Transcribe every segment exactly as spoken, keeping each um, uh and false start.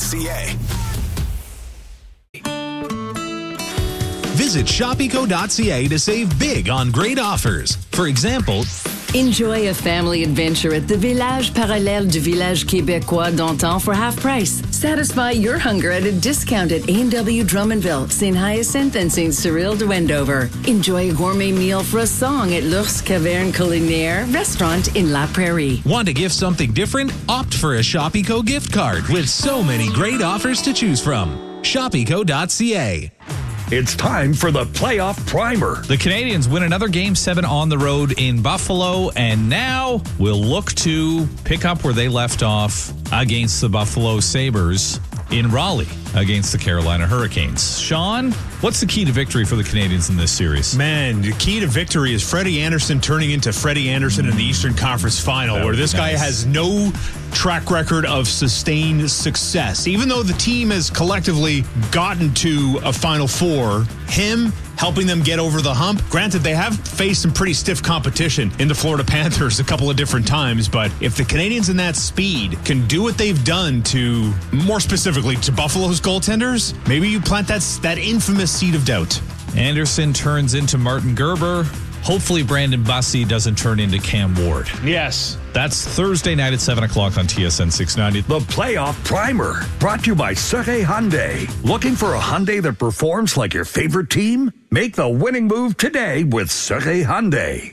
C A. Visit shop eco dot c a to save big on great offers. For example, enjoy a family adventure at the Village Parallèle du Village Québécois d'antan for half price. Satisfy your hunger at a discount at A and W Drummondville, Saint Hyacinthe, and Saint Cyril de Wendover. Enjoy a gourmet meal for a song at L'Ours Caverne Culinaire restaurant in La Prairie. Want to gift something different? Opt for a Shop Eco gift card with so many great offers to choose from. shop eco dot c a. It's time for the Playoff Primer. The Canadians win another Game seven on the road in Buffalo, and now we'll look to pick up where they left off against the Buffalo Sabres in Raleigh against the Carolina Hurricanes. Sean, what's the key to victory for the Canadians in this series? Man, the key to victory is Freddie Anderson turning into Freddie Anderson in the Eastern Conference Final, That where would this be guy nice. has no track record of sustained success. Even though the team has collectively gotten to a Final Four, him helping them get over the hump. Granted, they have faced some pretty stiff competition in the Florida Panthers a couple of different times, but if the Canadians in that speed can do what they've done to, more specifically, to Buffalo's goaltenders, maybe you plant that, that infamous seed of doubt. Anderson turns into Martin Gerber. Hopefully Brandon Bussey doesn't turn into Cam Ward. Yes. That's Thursday night at seven o'clock on T S N six ninety. The Playoff Primer, brought to you by Serre Hyundai. Looking for a Hyundai that performs like your favorite team? Make the winning move today with Serre Hyundai.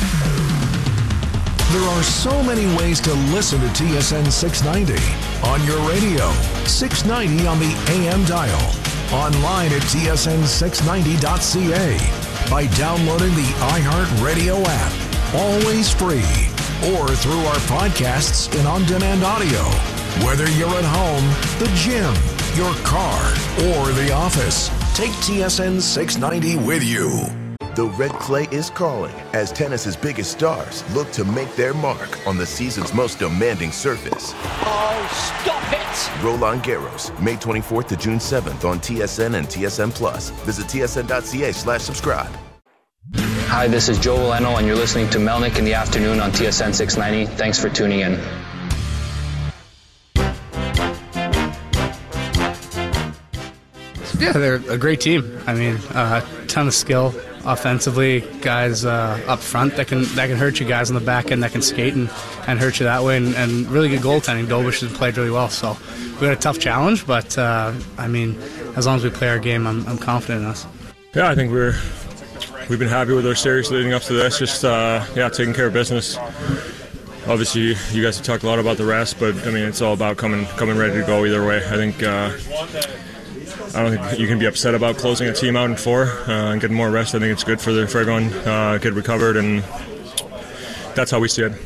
There are so many ways to listen to T S N six ninety. On your radio, six ninety on the A M dial. Online at T S N six ninety dot c a. By downloading the iHeartRadio app. Always free. Or through our podcasts and on-demand audio. Whether you're at home, the gym, your car, or the office, take T S N six ninety with you. The red clay is calling as tennis's biggest stars look to make their mark on the season's most demanding surface. Oh, stop it! Roland Garros, May twenty-fourth to June seventh on T S N and T S N Plus. Visit T S N dot c a slash subscribe. Hi, this is Joe Valeno, and you're listening to Melnick in the Afternoon on T S N six ninety. Thanks for tuning in. Yeah, they're a great team. I mean, a uh, ton of skill offensively. Guys uh, up front that can that can hurt you. Guys on the back end that can skate and, and hurt you that way. And, and really good goaltending. Dobish has played really well. So we got a tough challenge, but uh, I mean, as long as we play our game, I'm, I'm confident in us. Yeah, I think we're we've been happy with our series leading up to this. Just uh, yeah, taking care of business. Obviously, you guys have talked a lot about the rest, but I mean, it's all about coming coming ready to go either way. I think. Uh, I don't think you can be upset about closing a team out in four uh, and getting more rest. I think it's good for, the, for everyone, uh, get recovered, and that's how we see it.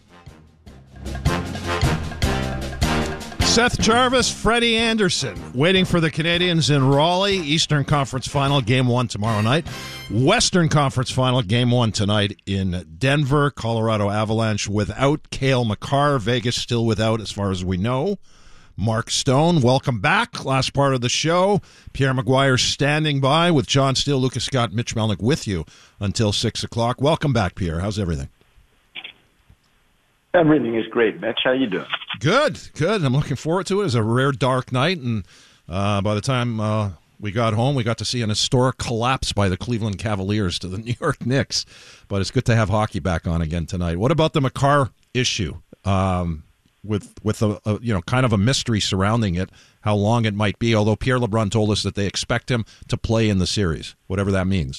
Seth Jarvis, Freddie Anderson, waiting for the Canadians in Raleigh. Eastern Conference Final, Game one tomorrow night. Western Conference Final, Game one tonight in Denver. Colorado Avalanche without Cale Makar. Vegas still without, as far as we know, Mark Stone. Welcome back. Last part of the show. Pierre Maguire standing by with John Steele, Lucas Scott, Mitch Melnick with you until six o'clock. Welcome back, Pierre. How's everything? Everything is great, Mitch. How you doing? Good, good. I'm looking forward to it. It was a rare dark night, and uh, by the time uh, we got home, we got to see an historic collapse by the Cleveland Cavaliers to the New York Knicks. But it's good to have hockey back on again tonight. What about the Makar issue? Um with with a, a you know kind of a mystery surrounding it, how long it might be, although Pierre LeBrun told us that they expect him to play in the series, whatever that means.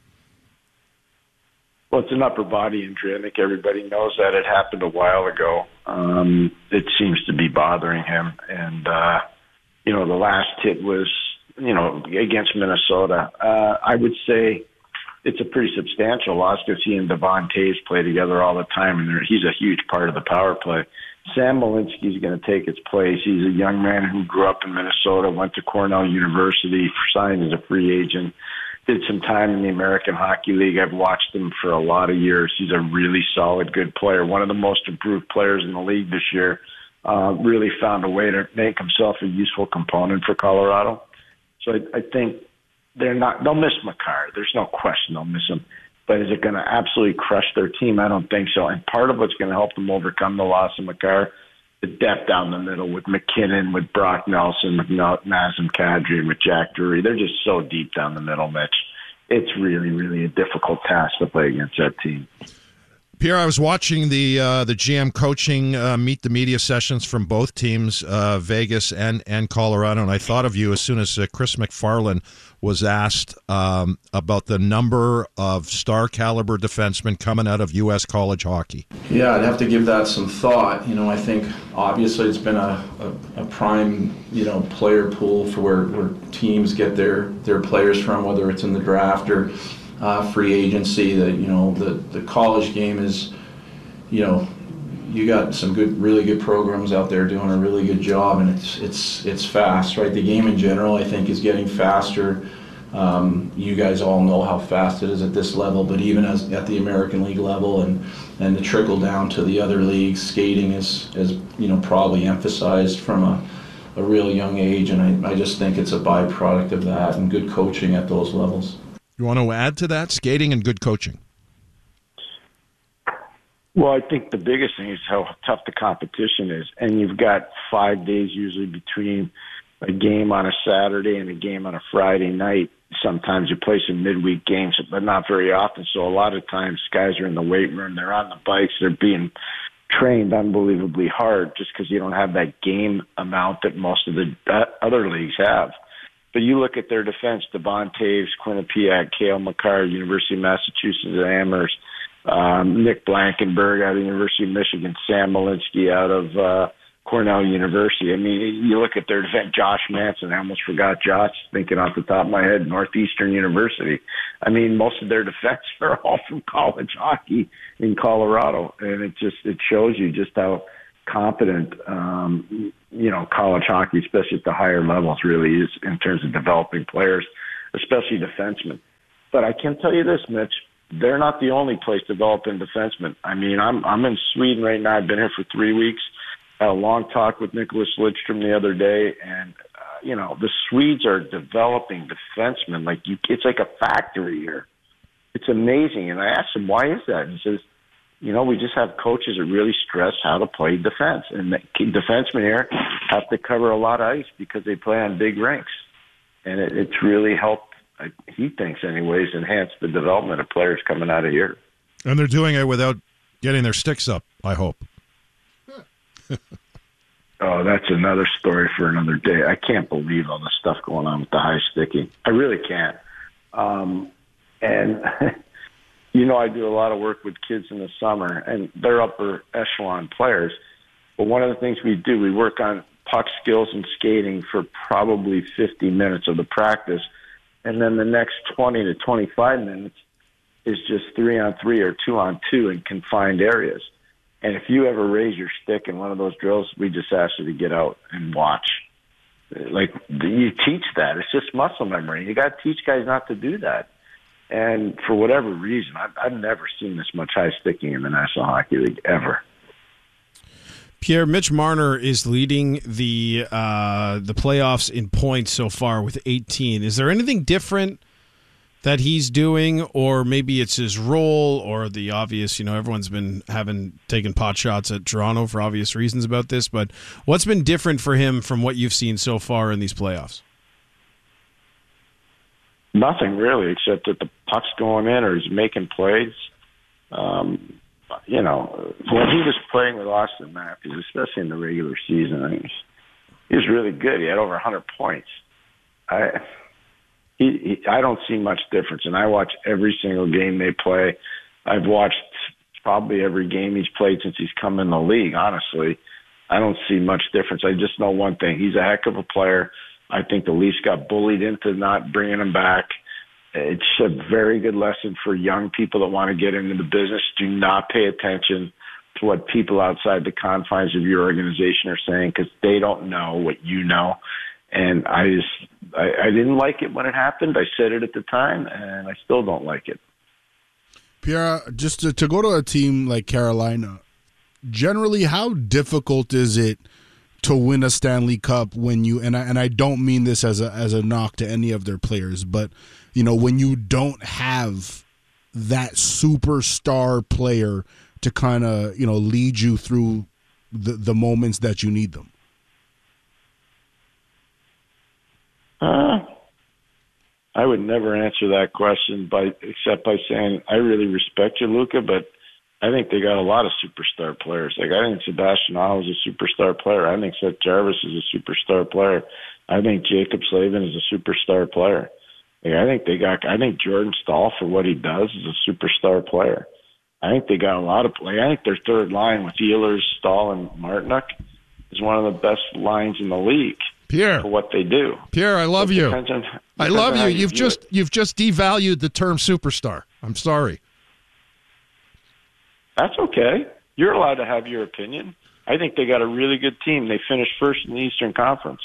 Well, it's an upper body injury. I think everybody knows that. It happened a while ago. Um, it seems to be bothering him. And, uh, you know, the last hit was, you know, against Minnesota. Uh, I would say it's a pretty substantial loss because he and Devon Taves play together all the time, and he's a huge part of the power play. Sam Malinsky is going to take its place. He's a young man who grew up in Minnesota, went to Cornell University, signed as a free agent, did some time in the American Hockey League. I've watched him for a lot of years. He's a really solid, good player, one of the most improved players in the league this year. Uh, really found a way to make himself a useful component for Colorado. So I, I think they're not. They'll miss Makar. There's no question they'll miss him. But is it going to absolutely crush their team? I don't think so. And part of what's going to help them overcome the loss of Makar the depth down the middle with McKinnon, with Brock Nelson, with Nazem Kadri, with Jack Drury. They're just so deep down the middle, Mitch. It's really, really a difficult task to play against that team. Pierre, I was watching the uh, the G M coaching uh, meet the media sessions from both teams, uh, Vegas and, and Colorado, and I thought of you as soon as uh, Chris McFarland was asked um, about the number of star-caliber defensemen coming out of U S college hockey. Yeah, I'd have to give that some thought. You know, I think obviously it's been a, a, a prime, you know, player pool for where, where teams get their, their players from, whether it's in the draft or uh, free agency. That, you know, the, the college game is, you know, you got some good, really good programs out there doing a really good job, and it's it's it's fast, right? The game in general, I think, is getting faster. Um, you guys all know how fast it is at this level, but even as at the American League level, and and the trickle down to the other leagues, skating is is you know probably emphasized from a, a real young age, and I, I just think it's a byproduct of that and good coaching at those levels. You want to add to that, skating and good coaching? Well, I think the biggest thing is how tough the competition is. And you've got five days usually between a game on a Saturday and a game on a Friday night. Sometimes you play some midweek games, but not very often. So a lot of times guys are in the weight room, they're on the bikes, they're being trained unbelievably hard just because you don't have that game amount that most of the other leagues have. But you look at their defense, Devon Taves, Quinnipiac, Cale Makar, University of Massachusetts at Amherst, Um, Nick Blankenberg out of the University of Michigan, Sam Malinsky out of uh, Cornell University. I mean, you look at their defense, Josh Manson, I almost forgot Josh, thinking off the top of my head, Northeastern University. I mean, most of their defense are all from college hockey in Colorado, and it just it shows you just how competent, um, you know, college hockey, especially at the higher levels, really is in terms of developing players, especially defensemen. But I can tell you this, Mitch, they're not the only place developing defensemen. I mean, I'm I'm in Sweden right now. I've been here for three weeks. I had a long talk with Nicholas Lidstrom the other day, and uh, you know the Swedes are developing defensemen like you. It's like a factory here. It's amazing. And I asked him, why is that? And he says, you know, we just have coaches that really stress how to play defense, and the defensemen here have to cover a lot of ice because they play on big rinks, and it, it's really helped. He thinks, anyways, enhance the development of players coming out of here. And they're doing it without getting their sticks up, I hope. Oh, that's another story for another day. I can't believe all the stuff going on with the high sticking. I really can't. Um, and, you know, I do a lot of work with kids in the summer, and they're upper echelon players. But one of the things we do, we work on puck skills and skating for probably fifty minutes of the practice. And then the next twenty to twenty-five minutes is just three on three or two on two in confined areas. And if you ever raise your stick in one of those drills, we just ask you to get out and watch. Like, you teach that. It's just muscle memory. You got to teach guys not to do that. And for whatever reason, I've, I've never seen this much high sticking in the National Hockey League ever. Pierre, Mitch Marner is leading the uh, the playoffs in points so far with eighteen. Is there anything different that he's doing, or maybe it's his role, or the obvious, you know, everyone's been having taken pot shots at Toronto for obvious reasons about this, but what's been different for him from what you've seen so far in these playoffs? Nothing really, except that the puck's going in or he's making plays. Um You know, when he was playing with Austin Matthews, especially in the regular season, I mean, he was really good. He had over one hundred points. I he, he, I don't see much difference, and I watch every single game they play. I've watched probably every game he's played since he's come in the league, honestly. I don't see much difference. I just know one thing. He's a heck of a player. I think the Leafs got bullied into not bringing him back. It's a very good lesson for young people that want to get into the business. Do not pay attention to what people outside the confines of your organization are saying, because they don't know what you know. And I just, I, I didn't like it when it happened. I said it at the time, and I still don't like it. Pierre, just to, to go to a team like Carolina, generally, how difficult is it to win a Stanley Cup when you, and I, and I don't mean this as a as a knock to any of their players, but you know, when you don't have that superstar player to kind of, you know, lead you through the, the moments that you need them? Uh, I would never answer that question by except by saying I really respect you, Luca, but I think they got a lot of superstar players. Like I think Sebastian Aho is a superstar player. I think Seth Jarvis is a superstar player. I think Jacob Slavin is a superstar player. Like, I think they got. I think Jordan Staal, for what he does, is a superstar player. I think they got a lot of play. I think their third line with Ehlers, Staal, and Martinook is one of the best lines in the league. Pierre, for what they do. Pierre, I love It you. depends on- I depends love on you. how You've view just it. you've just devalued the term superstar. I'm sorry. That's okay. You're allowed to have your opinion. I think they got a really good team. They finished first in the Eastern Conference.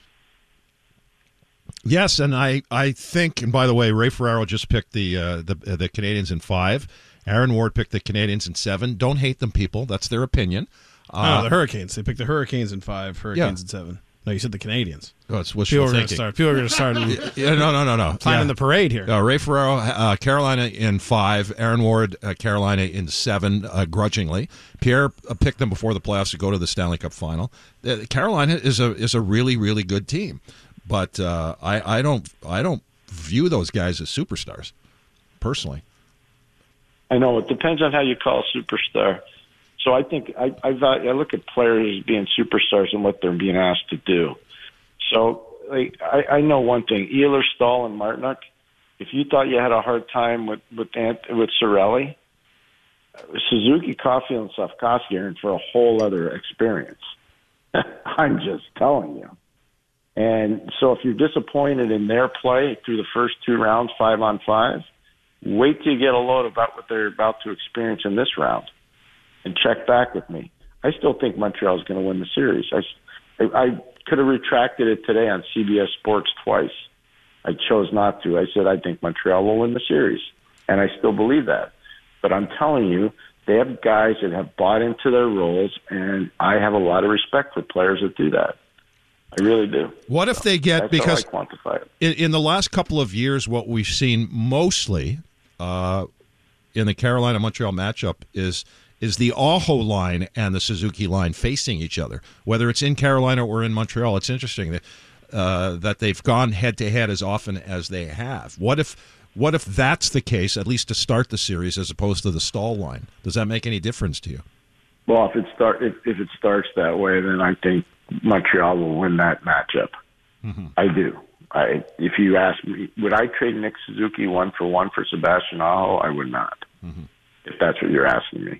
Yes, and I, I think, and by the way, Ray Ferraro just picked the uh, the the Canadians in five. Aaron Ward picked the Canadians in seven. Don't hate them, people. That's their opinion. Uh, oh, the Hurricanes. They picked the Hurricanes in five, Hurricanes Yeah. in seven. No, you said the Canadians. Oh, it's wishful people are thinking. Gonna start, people are going to start yeah, no, no, no, no. planning Yeah. the parade here. Uh, Ray Ferraro, uh, Carolina in five. Aaron Ward, uh, Carolina in seven, uh, grudgingly. Pierre uh, picked them before the playoffs to go to the Stanley Cup final. Uh, Carolina is a is a really, really good team. But uh, I, I don't I don't view those guys as superstars, personally. I know it depends on how you call a superstar. So I think I I, value, I look at players as being superstars and what they're being asked to do. So like, I, I know one thing: Ehlers, Staal, and Martinook. If you thought you had a hard time with with Ant, with Cirelli, Suzuki, Caulfield, and Slavkovsky are in for a whole other experience. I'm just telling you. And so if you're disappointed in their play through the first two rounds, five on five, wait till you get a load about what they're about to experience in this round and check back with me. I still think Montreal is going to win the series. I, I could have retracted it today on C B S Sports twice. I chose not to. I said I think Montreal will win the series, and I still believe that. But I'm telling you, they have guys that have bought into their roles, and I have a lot of respect for players that do that. I really do. What if they get, That's because how I quantify it. in, in the last couple of years, what we've seen mostly uh, in the Carolina-Montreal matchup is is the Aho line and the Suzuki line facing each other, whether it's in Carolina or in Montreal. It's interesting that uh, that they've gone head-to-head as often as they have. What if what if that's the case, at least to start the series, as opposed to the Staal line? Does that make any difference to you? Well, if it start if, if it starts that way, then I think Montreal will win that matchup. Mm-hmm. I do. I if you ask me, would I trade Nick Suzuki one for one for Sebastian Aho? I would not. Mm-hmm. If that's what you're asking me.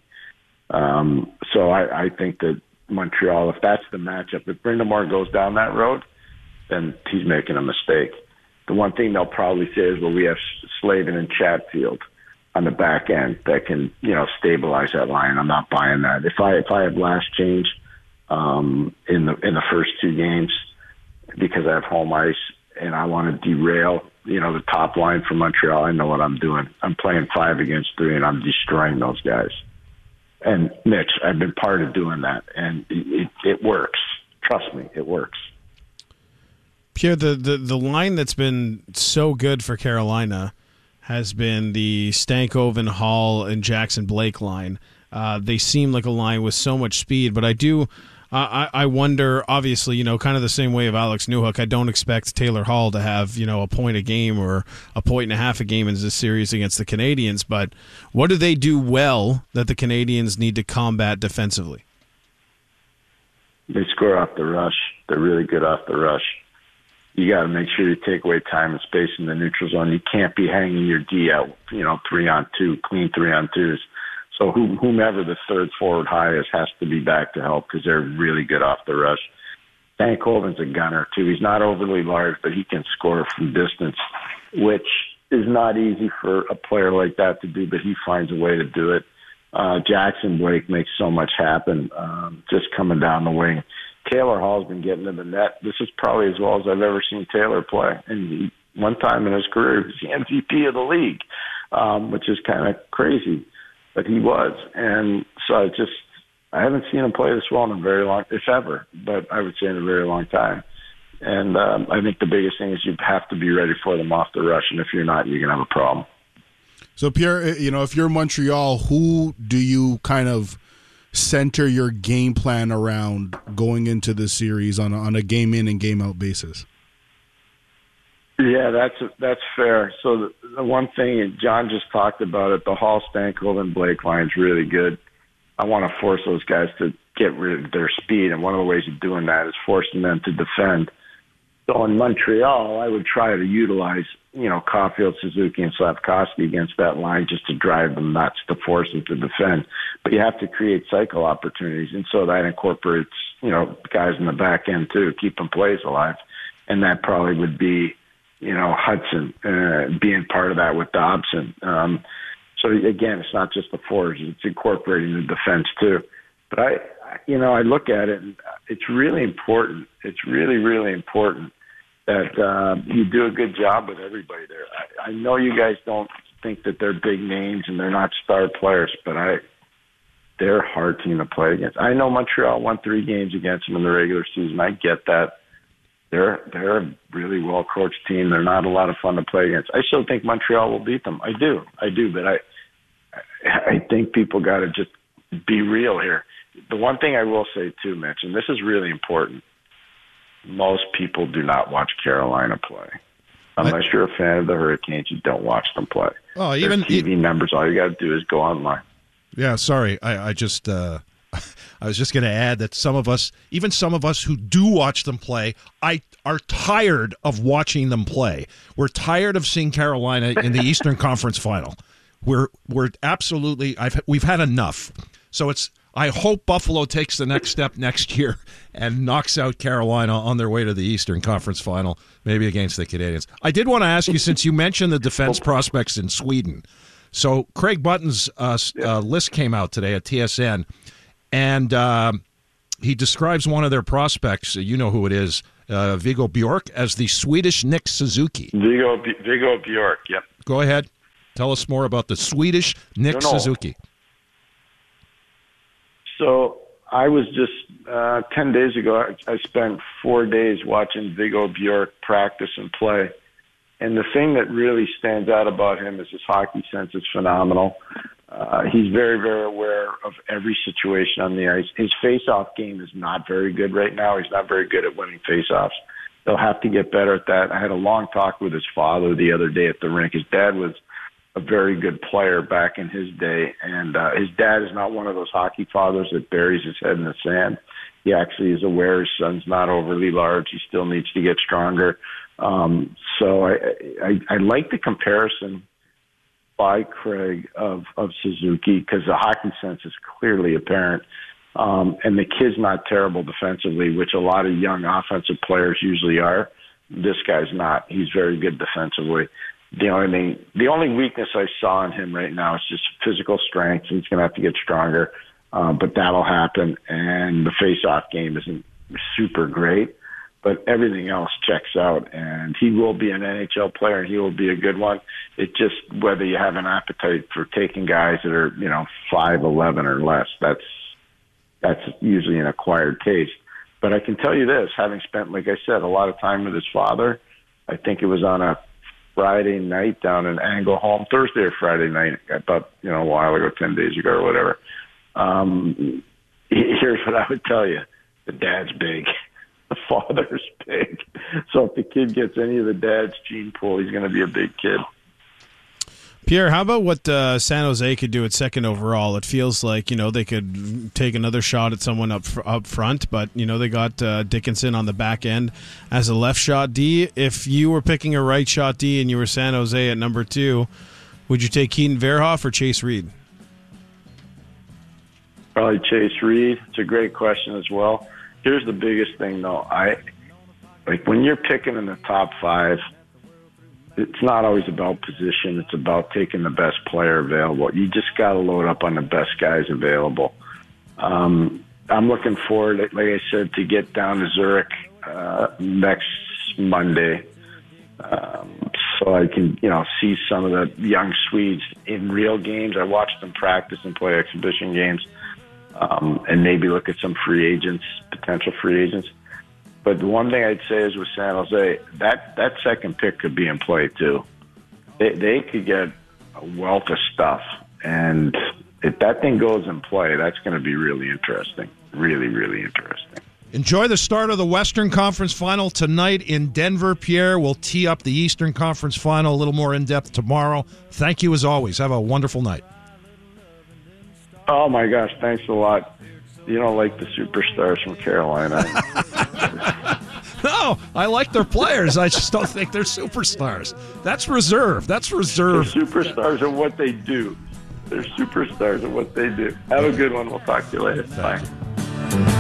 Um, so I, I think that Montreal, if that's the matchup, if Brind'Amour goes down that road, then he's making a mistake. The one thing they'll probably say is, well, we have Slavin and Chatfield on the back end that can, you know, stabilize that line. I'm not buying that. If I if I have last change um, in the in the first two games because I have home ice and I want to derail, you know, the top line from Montreal, I know what I'm doing. I'm playing five against three, and I'm destroying those guys. And Mitch, I've been part of doing that, and it, it, it works. Trust me, it works. Pierre, the, the, the line that's been so good for Carolina has been the Stankoven, Hall, and Jackson Blake line. Uh, they seem like a line with so much speed, but I do, uh, I, I wonder, obviously, you know, kind of the same way of Alex Newhook, I don't expect Taylor Hall to have, you know, a point a game or a point and a half a game in this series against the Canadians, but what do they do well that the Canadians need to combat defensively? They score off the rush. They're really good off the rush. You got to make sure you take away time and space in the neutral zone. You can't be hanging your D out, you know, three on two, clean three on twos. So who, whomever the third forward high is has to be back to help because they're really good off the rush. Stankoven's a gunner, too. He's not overly large, but he can score from distance, which is not easy for a player like that to do, but he finds a way to do it. Uh, Jackson Blake makes so much happen um, just coming down the wing. Taylor Hall's been getting to the net. This is probably as well as I've ever seen Taylor play. And he, one time in his career, he was the M V P of the league, um, which is kind of crazy. But he was. And so I just, I haven't seen him play this well in a very long, if ever, but I would say in a very long time. And um, I think the biggest thing is you have to be ready for them off the rush. And if you're not, you're going to have a problem. So, Pierre, you know, if you're Montreal, who do you kind of center your game plan around going into the series on a, on a game in and game out basis? Yeah, that's that's fair. So the, the one thing, John just talked about it, the Hall, Stankoven, and Blake line's really good. I want to force those guys to get rid of their speed, and one of the ways of doing that is forcing them to defend. So in Montreal, I would try to utilize, you know, Caulfield, Suzuki, and Slafkovsky against that line just to drive them nuts, to force them to defend. But you have to create cycle opportunities, and so that incorporates, you know, guys in the back end too, keeping plays alive. And that probably would be, you know, Hudson uh, being part of that with Dobson. Um, so again, it's not just the forwards; it's incorporating the defense too. But I, you know, I look at it, and it's really important. It's really, really important that uh, you do a good job with everybody there. I, I know you guys don't think that they're big names and they're not star players, but I, they're a hard team to play against. I know Montreal won three games against them in the regular season. I get that. They're they're a really well coached team. They're not a lot of fun to play against. I still think Montreal will beat them. I do, I do. But I I think people got to just be real here. The one thing I will say too, Mitch, and this is really important. Most people do not watch Carolina play. Unless you're a fan of the Hurricanes, you don't watch them play. Oh, even Their T V numbers, all you got to do is go online. Yeah, sorry. I, I just uh, I was just going to add that some of us, even some of us who do watch them play, I are tired of watching them play. We're tired of seeing Carolina in the Eastern Conference Final. We're we're absolutely I've we've had enough. So it's I hope Buffalo takes the next step next year and knocks out Carolina on their way to the Eastern Conference Final, maybe against the Canadiens. I did want to ask you, since you mentioned the defense prospects in Sweden. So Craig Button's uh, uh, list came out today at T S N, and uh, he describes one of their prospects, you know who it is, uh, Viggo Bjork, as the Swedish Nick Suzuki. Viggo, Viggo Bjork, yep. Go ahead. Tell us more about the Swedish Nick No, no. Suzuki. So I was just, uh, ten days ago, I, I spent four days watching Viggo Bjork practice and play. And the thing that really stands out about him is his hockey sense is phenomenal. Uh, he's very, very aware of every situation on the ice. His face-off game is not very good right now. He's not very good at winning face-offs. They'll have to get better at that. I had a long talk with his father the other day at the rink. His dad was a very good player back in his day, and uh, his dad is not one of those hockey fathers that buries his head in the sand. He actually is aware his son's not overly large. He still needs to get stronger. Um, so I, I, I like the comparison by Craig of, of Suzuki because the hockey sense is clearly apparent. Um, and the kid's not terrible defensively, which a lot of young offensive players usually are. This guy's not. He's very good defensively. The only thing, the only weakness I saw in him right now is just physical strength. He's going to have to get stronger, uh, but that'll happen. And the face-off game isn't super great, but everything else checks out. And he will be an N H L player, and he will be a good one. It's just whether you have an appetite for taking guys that are, you know, five eleven or less. That's that's usually an acquired taste. But I can tell you this, having spent, like I said, a lot of time with his father, I think it was on a Friday night down in Angleholm, Thursday or Friday night, I thought, you know, a while ago, ten days ago or whatever. Um, here's what I would tell you. The dad's big. The father's big. So if the kid gets any of the dad's gene pool, he's going to be a big kid. Pierre, how about what uh, San Jose could do at second overall? It feels like, you know, they could take another shot at someone up fr- up front, but, you know, they got uh, Dickinson on the back end as a left shot D. If you were picking a right shot D and you were San Jose at number two, would you take Keaton Verhoff or Chase Reed? Probably Chase Reed. It's a great question as well. Here's the biggest thing, though. I like when you're picking in the top five, it's not always about position. It's about taking the best player available. You just got to load up on the best guys available. Um, I'm looking forward, like I said, to get down to Zurich uh, next Monday, um, so I can, you know, see some of the young Swedes in real games. I watched them practice and play exhibition games, um, and maybe look at some free agents, potential free agents. But the one thing I'd say is with San Jose, that, that second pick could be in play too. They, they could get a wealth of stuff, and if that thing goes in play, that's going to be really interesting. Really, really interesting. Enjoy the start of the Western Conference Final tonight in Denver, Pierre. We'll tee up the Eastern Conference Final a little more in-depth tomorrow. Thank you as always. Have a wonderful night. Oh, my gosh. Thanks a lot. You don't like the superstars from Carolina. No, I like their players. I just don't think they're superstars. That's reserve. That's reserve. They're superstars at what they do. They're superstars at what they do. Have a good one. We'll talk to you later. Bye.